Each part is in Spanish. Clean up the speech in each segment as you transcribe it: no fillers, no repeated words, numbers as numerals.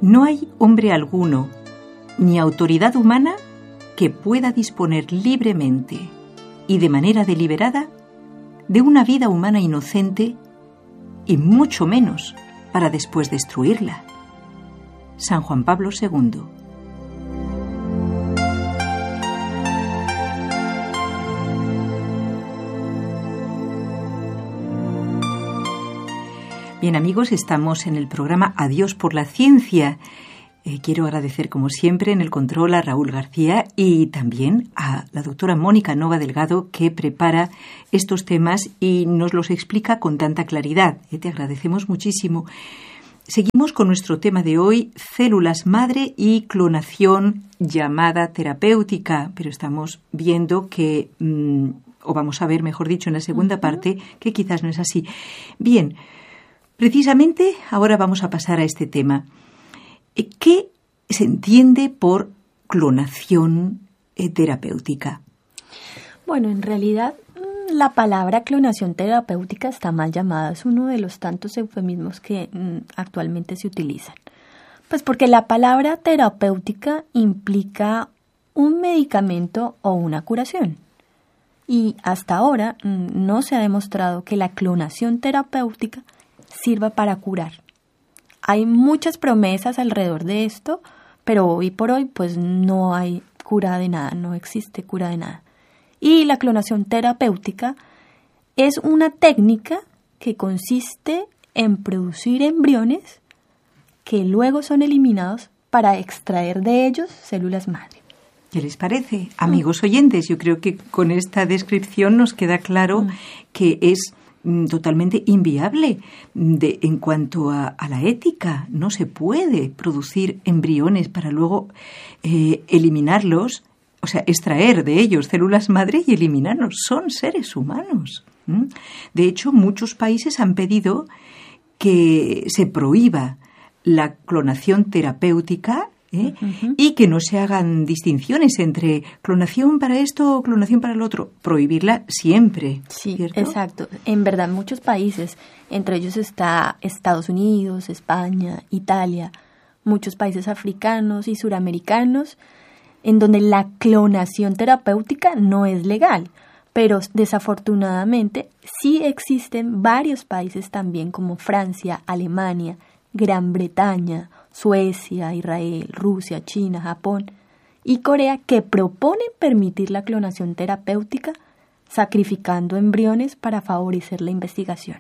No hay hombre alguno, ni autoridad humana, que pueda disponer libremente y de manera deliberada de una vida humana inocente y mucho menos para después destruirla. San Juan Pablo II. Bien, amigos, estamos en el programa Adiós por la Ciencia. Quiero agradecer, como siempre, en el control a Raúl García y también a la doctora Mónica Nova Delgado, que prepara estos temas y nos los explica con tanta claridad. Te agradecemos muchísimo. Seguimos con nuestro tema de hoy, células madre y clonación llamada terapéutica, pero estamos viendo que, o vamos a ver, mejor dicho, en la segunda parte, que quizás no es así. Bien, precisamente ahora vamos a pasar a este tema. ¿Qué se entiende por clonación terapéutica? Bueno, en realidad la palabra clonación terapéutica está mal llamada. Es uno de los tantos eufemismos que actualmente se utilizan. Pues porque la palabra terapéutica implica un medicamento o una curación. Y hasta ahora no se ha demostrado que la clonación terapéutica sirva para curar. Hay muchas promesas alrededor de esto, pero hoy por hoy pues no hay cura de nada, no existe cura de nada. Y la clonación terapéutica es una técnica que consiste en producir embriones que luego son eliminados para extraer de ellos células madre. ¿Qué les parece? Amigos oyentes, yo creo que con esta descripción nos queda claro que es totalmente inviable en cuanto a la ética. No se puede producir embriones para luego eliminarlos, o sea, extraer de ellos células madre y eliminarlos. Son seres humanos. De hecho, muchos países han pedido que se prohíba la clonación terapéutica y que no se hagan distinciones entre clonación para esto o clonación para el otro. Prohibirla siempre, sí, ¿cierto? Exacto. En verdad, muchos países, entre ellos está Estados Unidos, España, Italia, muchos países africanos y suramericanos, en donde la clonación terapéutica no es legal. Pero desafortunadamente sí existen varios países también como Francia, Alemania, Gran Bretaña, Suecia, Israel, Rusia, China, Japón y Corea que proponen permitir la clonación terapéutica sacrificando embriones para favorecer la investigación.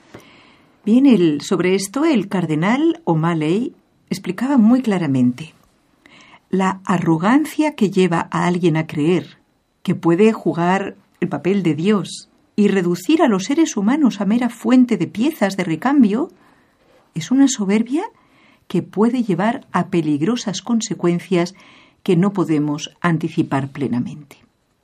Bien, sobre esto el cardenal O'Malley explicaba muy claramente: la arrogancia que lleva a alguien a creer que puede jugar el papel de Dios y reducir a los seres humanos a mera fuente de piezas de recambio es una soberbia que puede llevar a peligrosas consecuencias que no podemos anticipar plenamente.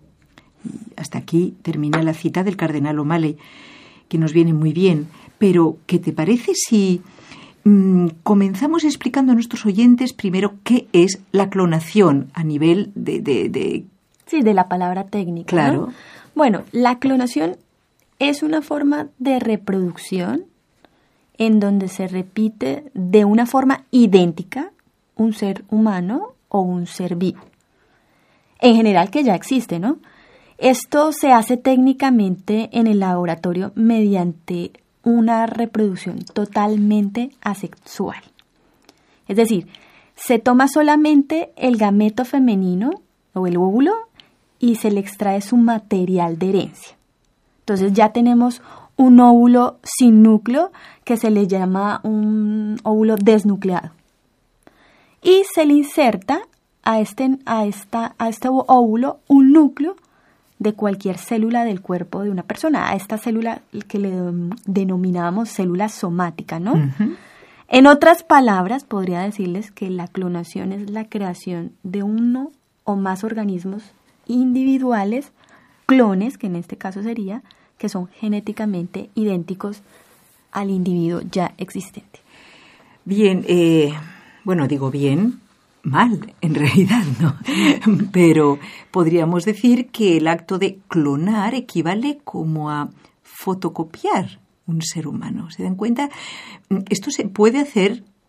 Y hasta aquí termina la cita del cardenal O'Malley, que nos viene muy bien. Pero, ¿qué te parece si comenzamos explicando a nuestros oyentes primero qué es la clonación a nivel Sí, de la palabra técnica. Claro. ¿No? Bueno, la clonación es una forma de reproducción en donde se repite de una forma idéntica un ser humano o un ser vivo. En general que ya existe, ¿no? Esto se hace técnicamente en el laboratorio mediante una reproducción totalmente asexual. Es decir, se toma solamente el gameto femenino o el óvulo y se le extrae su material de herencia. Entonces ya tenemos un óvulo sin núcleo que se le llama un óvulo desnucleado. Y se le inserta a este óvulo un núcleo de cualquier célula del cuerpo de una persona, a esta célula que le denominamos célula somática, ¿no? Uh-huh. En otras palabras, podría decirles que la clonación es la creación de uno o más organismos individuales, clones, que en este caso sería, que son genéticamente idénticos al individuo ya existente. Bien, digo bien, mal, en realidad, ¿no? Pero podríamos decir que el acto de clonar equivale como a fotocopiar un ser humano. ¿Se dan cuenta? Esto se puede hacer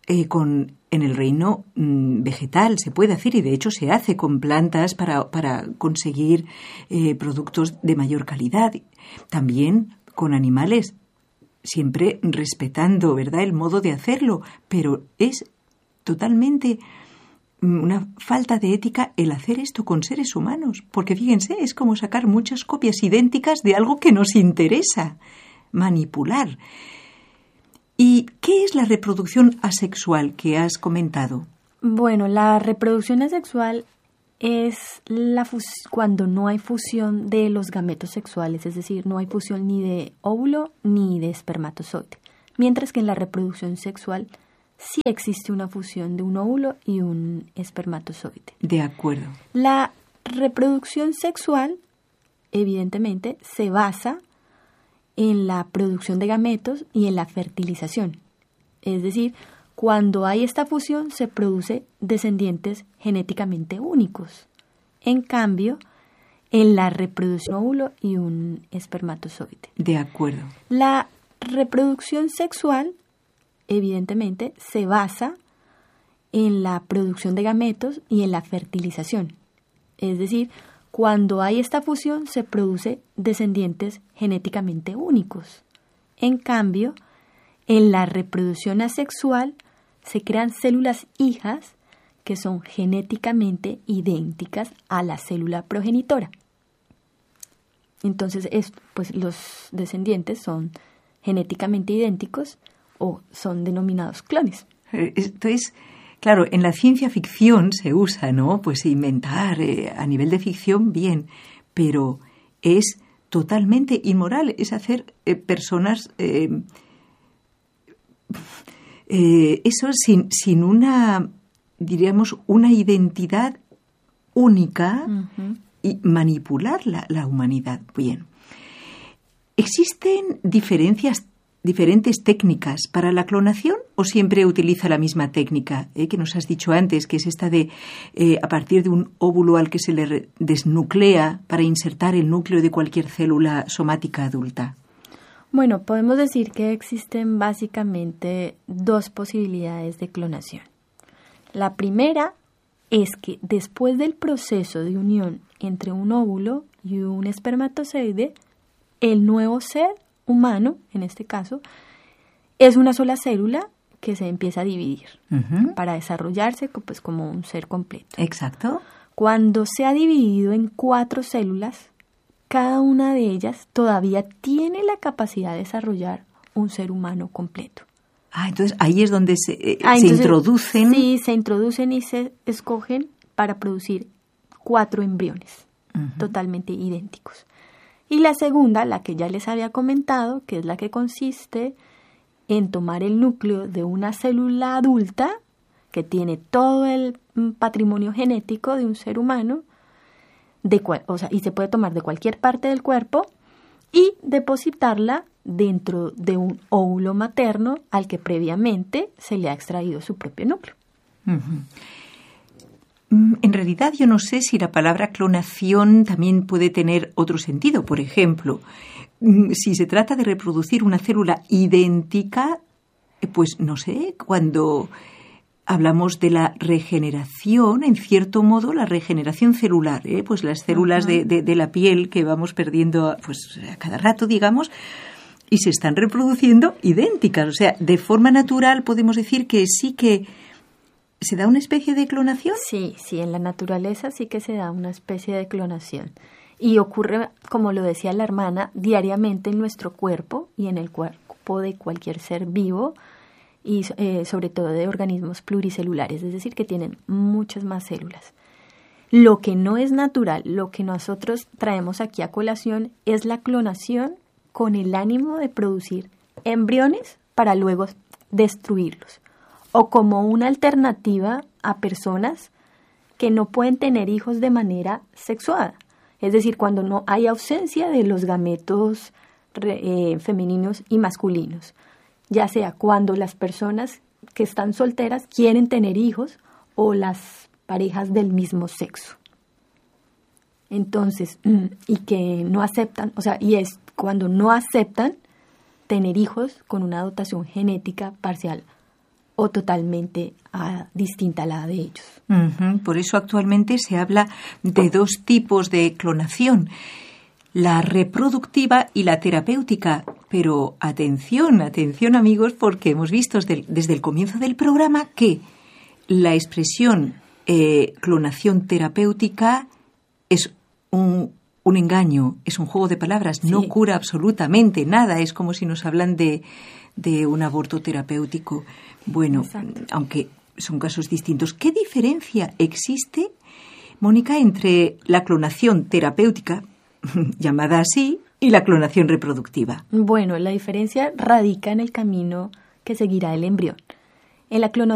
en el reino vegetal se puede hacer, y de hecho se hace con plantas para conseguir productos de mayor calidad. También con animales, siempre respetando, ¿verdad?, el modo de hacerlo, pero es totalmente una falta de ética el hacer esto con seres humanos, porque fíjense, es como sacar muchas copias idénticas de algo que nos interesa, manipular. ¿Y qué es la reproducción asexual que has comentado? Bueno, la reproducción asexual es cuando no hay fusión de los gametos sexuales, es decir, no hay fusión ni de óvulo ni de espermatozoide. Mientras que en la reproducción sexual sí existe una fusión de un óvulo y un espermatozoide. De acuerdo. La reproducción sexual, evidentemente, se basa en la producción de gametos y en la fertilización. Es decir, cuando hay esta fusión se produce descendientes genéticamente únicos. En cambio, en la reproducción óvulo y un espermatozoide. De acuerdo. La reproducción sexual, evidentemente, se basa en la producción de gametos y en la fertilización. Es decir, cuando hay esta fusión se produce descendientes genéticamente únicos. En cambio, en la reproducción asexual se crean células hijas que son genéticamente idénticas a la célula progenitora. Entonces, pues los descendientes son genéticamente idénticos o son denominados clones. Esto es, claro, en la ciencia ficción se usa, ¿no? Pues inventar a nivel de ficción, bien, pero es totalmente inmoral, es hacer personas, eso sin una, diríamos, una identidad única y manipular la humanidad. Bien. ¿Existen diferentes técnicas para la clonación o siempre utiliza la misma técnica que nos has dicho antes, que es esta de a partir de un óvulo al que se le desnuclea para insertar el núcleo de cualquier célula somática adulta? Bueno, podemos decir que existen básicamente dos posibilidades de clonación. La primera es que después del proceso de unión entre un óvulo y un espermatozoide, el nuevo ser humano, en este caso, es una sola célula que se empieza a dividir para desarrollarse pues, como un ser completo. Exacto. Cuando se ha dividido en 4 células, cada una de ellas todavía tiene la capacidad de desarrollar un ser humano completo. Entonces ahí es donde se introducen. Sí, se introducen y se escogen para producir 4 embriones totalmente idénticos. Y la segunda, la que ya les había comentado, que es la que consiste en tomar el núcleo de una célula adulta que tiene todo el patrimonio genético de un ser humano, y se puede tomar de cualquier parte del cuerpo y depositarla dentro de un óvulo materno al que previamente se le ha extraído su propio núcleo. En realidad yo no sé si la palabra clonación también puede tener otro sentido. Por ejemplo, si se trata de reproducir una célula idéntica, pues no sé, cuando hablamos de la regeneración, en cierto modo, la regeneración celular, pues las células de la piel que vamos perdiendo pues a cada rato, digamos, y se están reproduciendo idénticas. O sea, de forma natural podemos decir que sí que ¿se da una especie de clonación? Sí, en la naturaleza sí que se da una especie de clonación. Y ocurre, como lo decía la hermana, diariamente en nuestro cuerpo y en el cuerpo de cualquier ser vivo y sobre todo de organismos pluricelulares, es decir, que tienen muchas más células. Lo que no es natural, lo que nosotros traemos aquí a colación es la clonación con el ánimo de producir embriones para luego destruirlos, o como una alternativa a personas que no pueden tener hijos de manera sexuada. Es decir, cuando no hay ausencia de los gametos femeninos y masculinos, ya sea cuando las personas que están solteras quieren tener hijos o las parejas del mismo sexo. Entonces, y que no aceptan, y es cuando no aceptan tener hijos con una dotación genética parcial o totalmente distinta a la de ellos. Por eso actualmente se habla de dos tipos de clonación, la reproductiva y la terapéutica. Pero atención amigos, porque hemos visto desde el comienzo del programa que la expresión clonación terapéutica es un engaño, es un juego de palabras, sí. No cura absolutamente nada, es como si nos hablan de un aborto terapéutico. Bueno, exacto. Aunque son casos distintos. ¿Qué diferencia existe, Mónica, entre la clonación terapéutica, llamada así, y la clonación reproductiva? Bueno, la diferencia radica en el camino que seguirá el embrión. En la clonación